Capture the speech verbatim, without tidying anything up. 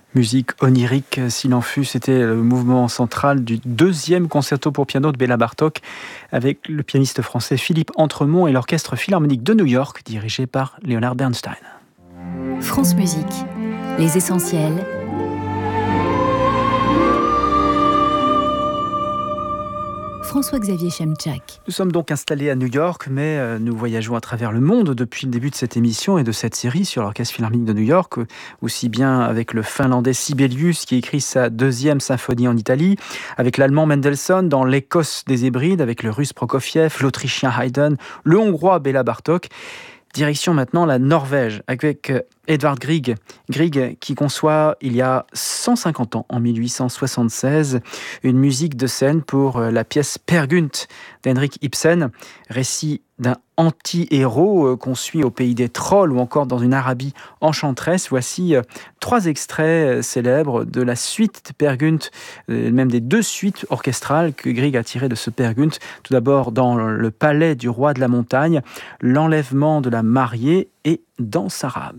Musique onirique, s'il en fut, c'était le mouvement central du deuxième concerto pour piano de Béla Bartók avec le pianiste français Philippe Entremont et l'Orchestre Philharmonique de New York dirigé par Leonard Bernstein. France Musique, les essentiels. François-Xavier Chemchak. Nous sommes donc installés à New York, mais nous voyageons à travers le monde depuis le début de cette émission et de cette série sur l'Orchestre Philharmonique de New York, aussi bien avec le Finlandais Sibelius qui écrit sa deuxième symphonie en Italie, avec l'Allemand Mendelssohn dans l'Écosse des Hébrides, avec le Russe Prokofiev, l'Autrichien Haydn, le Hongrois Béla Bartók. Direction maintenant la Norvège avec Edvard Grieg. Grieg qui conçoit il y a cent cinquante ans, en mille huit cent soixante-seize, une musique de scène pour la pièce Per Gynt d'Henrik Ibsen, récit d'un anti-héros qu'on suit au pays des trolls ou encore dans une Arabie enchanteresse. Voici trois extraits célèbres de la suite de Per Gynt, même des deux suites orchestrales que Grieg a tirées de ce Per Gynt. Tout d'abord dans le palais du roi de la montagne, l'enlèvement de la mariée et Danse arabe.